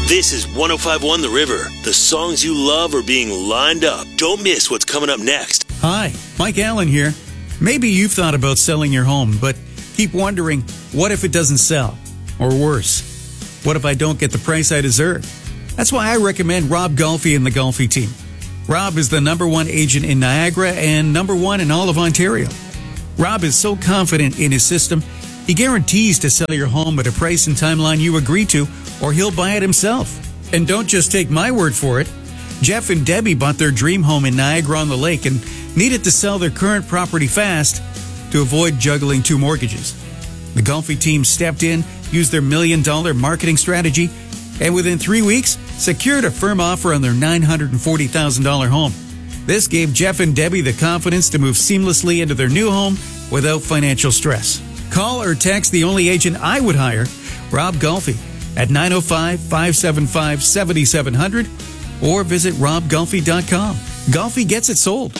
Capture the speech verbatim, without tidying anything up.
This is one oh five point one The River. The songs you love are being lined up. Don't miss what's coming up next. Hi, Mike Allen here. Maybe you've thought about selling your home, but keep wondering, what if it doesn't sell? Or worse, what if I don't get the price I deserve? That's why I recommend Rob Golfi and the Golfi team. Rob is the number one agent in Niagara and number one in all of Ontario. Rob is so confident in his system, he guarantees to sell your home at a price and timeline you agree to, or he'll buy it himself. And don't just take my word for it. Jeff and Debbie bought their dream home in Niagara-on-the-Lake and needed to sell their current property fast to avoid juggling two mortgages. The Golfi team stepped in, used their million-dollar marketing strategy, and within three weeks, secured a firm offer on their nine hundred forty thousand dollars home. This gave Jeff and Debbie the confidence to move seamlessly into their new home without financial stress. Call or text the only agent I would hire, Rob Golfi, at nine oh five, five seven five, seven seven zero zero or visit rob golfi dot com. Golfi gets it sold.